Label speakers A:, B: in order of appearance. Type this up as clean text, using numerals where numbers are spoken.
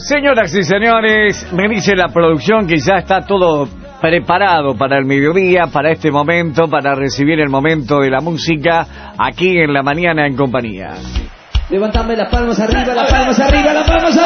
A: Señoras y señores, me dice la producción que ya está todo preparado para el mediodía, para este momento, para recibir el momento de la música aquí en La Mañana en Compañía.
B: Levantame las palmas arriba, las palmas arriba, las palmas arriba.